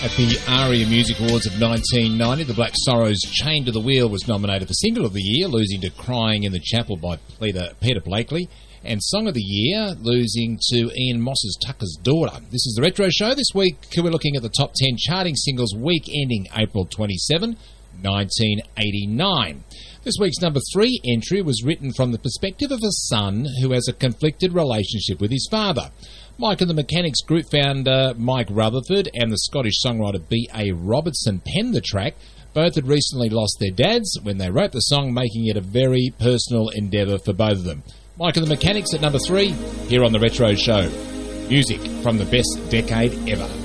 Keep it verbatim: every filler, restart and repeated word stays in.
At the ARIA Music Awards of nineteen ninety, the Black Sorrows' Chained to the Wheel was nominated for Single of the Year, losing to Crying in the Chapel by Peter, Peter Blakely, and Song of the Year, losing to Ian Moss's Tucker's Daughter. This is the Retro Show. This week we're looking at the top ten charting singles week ending April twenty-seventh, nineteen eighty-nine. This week's number three entry was written from the perspective of a son who has a conflicted relationship with his father. Mike and the Mechanics group founder Mike Rutherford and the Scottish songwriter B A Robertson penned the track. Both had recently lost their dads when they wrote the song, making it a very personal endeavour for both of them. Mike and the Mechanics at number three, here on The Retro Show. Music from the best decade ever.